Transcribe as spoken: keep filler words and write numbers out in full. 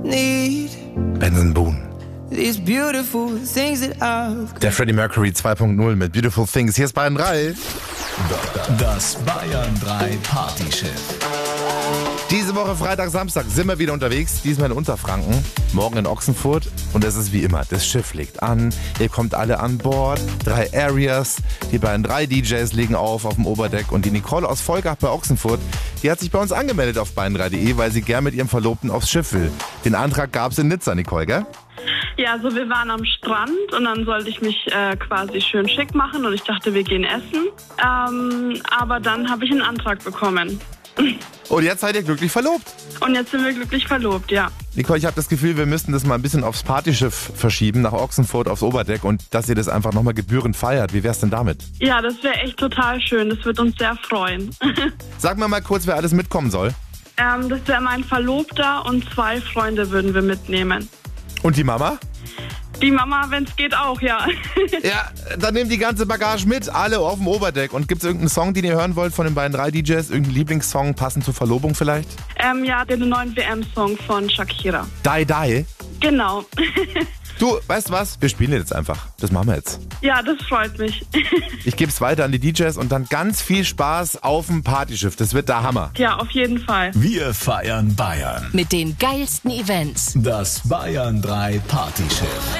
need Benson Boone. these beautiful things that I've Der Freddie Mercury zwei Punkt null mit Beautiful Things. Hier ist Bayern drei. Das Bayern drei Partyschiff. Diese Woche Freitag, Samstag sind wir wieder unterwegs, diesmal in Unterfranken, morgen in Ochsenfurt und es ist wie immer, das Schiff legt an, ihr kommt alle an Bord, drei Areas, die beiden drei D Js legen auf auf dem Oberdeck und die Nicole aus Volkach bei Ochsenfurt, die hat sich bei uns angemeldet auf bayern drei punkt de, weil sie gern mit ihrem Verlobten aufs Schiff will. Den Antrag gab's in Nizza, Nicole, gell? Ja, also wir waren am Strand und dann sollte ich mich äh, quasi schön schick machen und ich dachte, wir gehen essen. Ähm, aber dann habe ich einen Antrag bekommen. Und jetzt seid ihr glücklich verlobt. Und jetzt sind wir glücklich verlobt, ja. Nicole, ich habe das Gefühl, wir müssten das mal ein bisschen aufs Partyschiff verschieben, nach Ochsenfurt aufs Oberdeck und dass ihr das einfach nochmal gebührend feiert. Wie wär's denn damit? Ja, das wäre echt total schön. Das wird uns sehr freuen. Sag mir mal kurz, wer alles mitkommen soll. ähm, das wäre mein Verlobter und zwei Freunde würden wir mitnehmen. Und die Mama? Die Mama, wenn es geht, auch, ja. Ja, dann nehmt die ganze Bagage mit, alle auf dem Oberdeck. Und gibt's irgendeinen Song, den ihr hören wollt von den beiden drei D Js? Irgendeinen Lieblingssong passend zur Verlobung vielleicht? ähm, ja, den neuen W M-Song von Shakira. Die Die. Genau. Du, weißt du was? Wir spielen jetzt einfach. Das machen wir jetzt. Ja, das freut mich. Ich geb's weiter an die D Js und dann ganz viel Spaß auf dem Partyschiff. Das wird der Hammer. Ja, auf jeden Fall. Wir feiern Bayern. Mit den geilsten Events. Das Bayern drei Partyschiff.